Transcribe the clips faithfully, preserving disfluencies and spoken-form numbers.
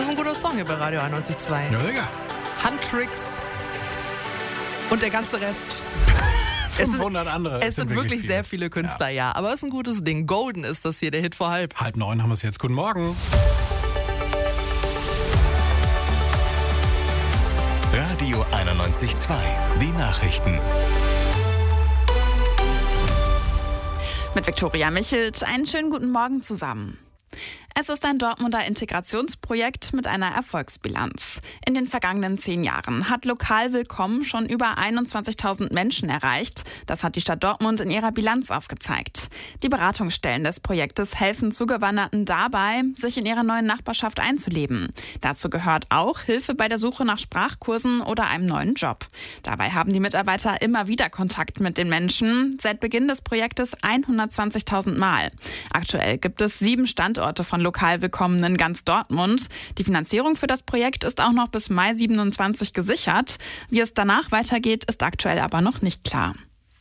ein guter Song hier bei Radio einundneunzig Komma zwei. Ja, Digga. Handtricks und der ganze Rest. fünfhundert andere. Es sind wirklich sehr viele Künstler, ja. ja. Aber es ist ein gutes Ding. Golden ist das hier, der Hit vor halb. Halb neun haben wir es jetzt. Guten Morgen. Radio einundneunzig Komma zwei. Die Nachrichten. Mit Viktoria Michelt, einen schönen guten Morgen zusammen. Es ist ein Dortmunder Integrationsprojekt mit einer Erfolgsbilanz. In den vergangenen zehn Jahren hat Lokal Willkommen schon über einundzwanzigtausend Menschen erreicht. Das hat die Stadt Dortmund in ihrer Bilanz aufgezeigt. Die Beratungsstellen des Projektes helfen Zugewanderten dabei, sich in ihrer neuen Nachbarschaft einzuleben. Dazu gehört auch Hilfe bei der Suche nach Sprachkursen oder einem neuen Job. Dabei haben die Mitarbeiter immer wieder Kontakt mit den Menschen. Seit Beginn des Projektes hundertzwanzigtausend Mal. Aktuell gibt es sieben Standorte von Lokal Willkommen in ganz Dortmund. Die Finanzierung für das Projekt ist auch noch bis Mai siebenundzwanzig gesichert. Wie es danach weitergeht, ist aktuell aber noch nicht klar.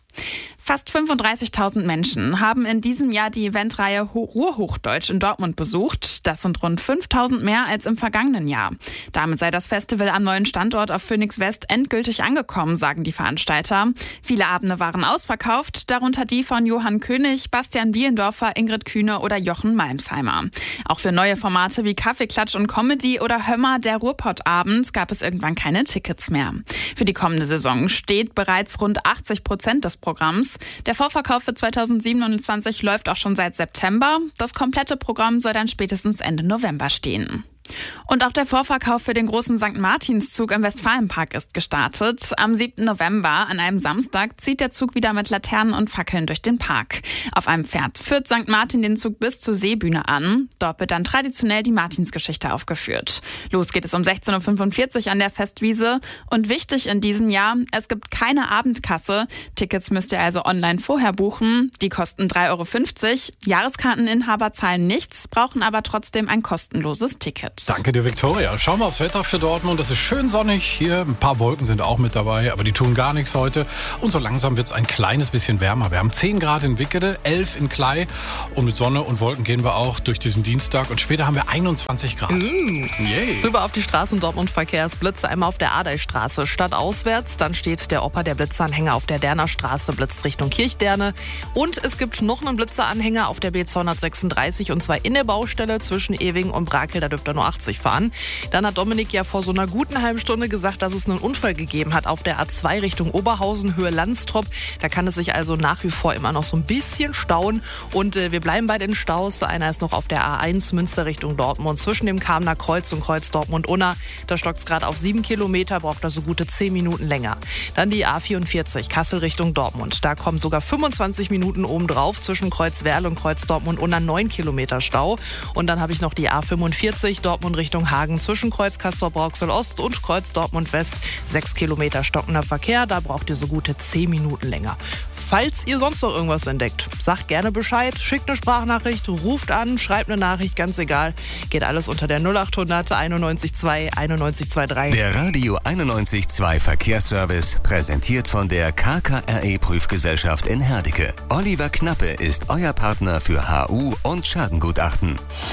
Fast fünfunddreißigtausend Menschen haben in diesem Jahr die Eventreihe Ruhrhochdeutsch in Dortmund besucht. Das sind rund fünftausend mehr als im vergangenen Jahr. Damit sei das Festival am neuen Standort auf Phoenix West endgültig angekommen, sagen die Veranstalter. Viele Abende waren ausverkauft, darunter die von Johann König, Bastian Bielendorfer, Ingrid Kühne oder Jochen Malmsheimer. Auch für neue Formate wie Kaffeeklatsch und Comedy oder Hömmer, der Ruhrpott-Abend, gab es irgendwann keine Tickets mehr. Für die kommende Saison steht bereits rund achtzig Prozent des Programms. Der Vorverkauf für zweitausendsiebenundzwanzig läuft auch schon seit September. Das komplette Programm soll dann spätestens Ende November stehen. Und auch der Vorverkauf für den großen Sankt Martinszug im Westfalenpark ist gestartet. Am siebten November, an einem Samstag, zieht der Zug wieder mit Laternen und Fackeln durch den Park. Auf einem Pferd führt Sankt Martin den Zug bis zur Seebühne an. Dort wird dann traditionell die Martinsgeschichte aufgeführt. Los geht es um sechzehn Uhr fünfundvierzig an der Festwiese. Und wichtig in diesem Jahr, es gibt keine Abendkasse. Tickets müsst ihr also online vorher buchen. Die kosten drei Euro fünfzig. Jahreskarteninhaber zahlen nichts, brauchen aber trotzdem ein kostenloses Ticket. Danke dir, Viktoria. Schauen wir aufs Wetter für Dortmund. Es ist schön sonnig hier. Ein paar Wolken sind auch mit dabei, aber die tun gar nichts heute. Und so langsam wird es ein kleines bisschen wärmer. Wir haben zehn Grad in Wickede, elf in Klei. Und mit Sonne und Wolken gehen wir auch durch diesen Dienstag. Und später haben wir einundzwanzig Grad. Mm. Yay. Rüber auf die Straßen Dortmund Verkehrsblitze. Einmal auf der Ardeistraße stadtauswärts. Dann steht der Opa der Blitzanhänger auf der Derner Straße, blitzt Richtung Kirchderne. Und es gibt noch einen Blitzeranhänger auf der B zweihundertsechsunddreißig. Und zwar in der Baustelle zwischen Ewing und Brakel. Da dürft ihr nur achtzig fahren. Dann hat Dominik ja vor so einer guten halben Stunde gesagt, dass es einen Unfall gegeben hat auf der A zwei Richtung Oberhausen, Höhe Landstrop. Da kann es sich also nach wie vor immer noch so ein bisschen stauen. Und äh, wir bleiben bei den Staus. Einer ist noch auf der A eins Münster Richtung Dortmund zwischen dem Kamener Kreuz und Kreuz Dortmund-Unna. Da stockt es gerade auf sieben Kilometer, braucht da so gute zehn Minuten länger. Dann die A vierundvierzig Kassel Richtung Dortmund. Da kommen sogar fünfundzwanzig Minuten obendrauf zwischen Kreuz Werl und Kreuz Dortmund-Unna, neun Kilometer Stau. Und dann habe ich noch die A fünfundvierzig Dortmund Richtung Hagen zwischen Kreuz Castrop-Rauxel Ost und Kreuz Dortmund West. Sechs Kilometer stockender Verkehr, da braucht ihr so gute zehn Minuten länger. Falls ihr sonst noch irgendwas entdeckt, sagt gerne Bescheid, schickt eine Sprachnachricht, ruft an, schreibt eine Nachricht, ganz egal. Geht alles unter der null acht hundert einundneunzig zwei einundneunzig drei. Der Radio einundneunzig Komma zwei Verkehrsservice, präsentiert von der K K R E-Prüfgesellschaft in Herdecke. Oliver Knappe ist euer Partner für H U und Schadengutachten.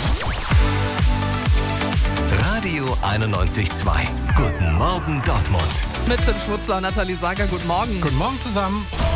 Radio einundneunzig Komma zwei. Guten Morgen Dortmund. Mit Tim Schmutzler und Nathalie Sager, guten Morgen. Guten Morgen zusammen.